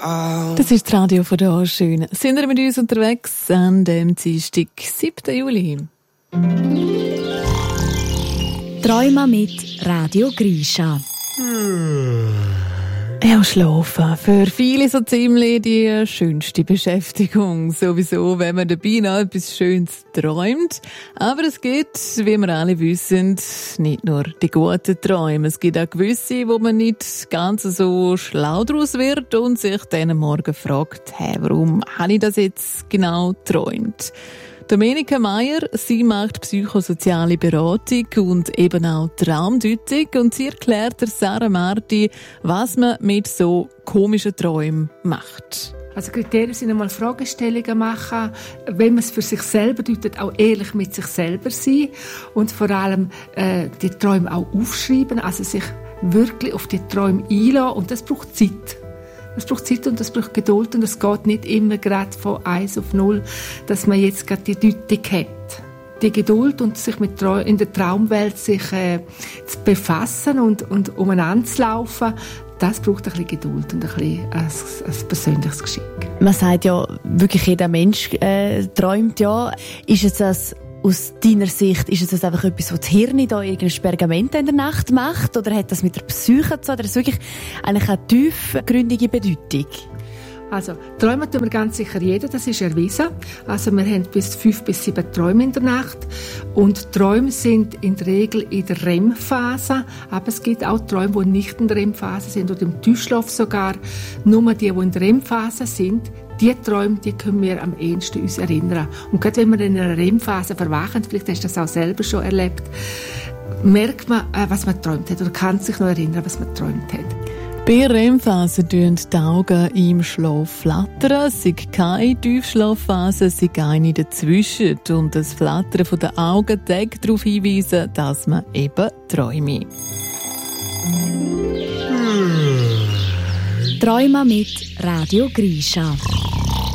Das ist das Radio von da schön. Sind wir mit uns unterwegs an dem Dienstag, 7. Juli. Träume mit Radio Grisha. Ja, schlafen. Für viele so ziemlich die schönste Beschäftigung. Sowieso, wenn man dabei noch etwas Schönes träumt. Aber es gibt, wie wir alle wissen, nicht nur die guten Träume. Es gibt auch gewisse, wo man nicht ganz so schlau daraus wird und sich dann am Morgen fragt, warum habe ich das jetzt genau geträumt? Domenica Meier, sie macht psychosoziale Beratung und eben auch Traumdeutung und sie erklärt der Sarah Marti, was man mit so komischen Träumen macht. Also Kriterien sind einmal Fragestellungen machen, wenn man es für sich selber deutet, auch ehrlich mit sich selber sein und vor allem die Träume auch aufschreiben, also sich wirklich auf die Träume einlassen und das braucht Zeit. Es braucht Zeit und es braucht Geduld und es geht nicht immer gerade von 1 auf 0, dass man jetzt gerade die Deutung hat. Die Geduld und sich in der Traumwelt sich zu befassen und umeinander zu laufen, das braucht ein bisschen Geduld und ein persönliches Geschick. Man sagt ja, wirklich jeder Mensch träumt ja. Ist es das aus deiner Sicht, ist es das einfach etwas, was das Hirn da irgendein Pergament in der Nacht macht? Oder hat das mit der Psyche zu tun? Oder ist es wirklich eigentlich eine tiefgründige Bedeutung? Also, träumen tun wir ganz sicher jeder, das ist erwiesen. Also, wir haben bis 5 bis 7 Träume in der Nacht. Und Träume sind in der Regel in der REM-Phase. Aber es gibt auch Träume, die nicht in der REM-Phase sind oder im Tiefschlaf sogar. Nur die in der REM-Phase sind, die Träume, die können wir am ehesten uns erinnern. Und gerade wenn wir in einer REM-Phase verwachen, vielleicht hast du das auch selber schon erlebt, merkt man, was man geträumt hat oder kann sich noch erinnern, was man geträumt hat. Bei REM-Phase tun die Augen im Schlaf flattern. Es ist keine Tiefschlafphase, es ist eine dazwischen. Und das Flattern der Augen zeigt darauf hinweisen, dass man eben träume. Träume mit Radio Grisha.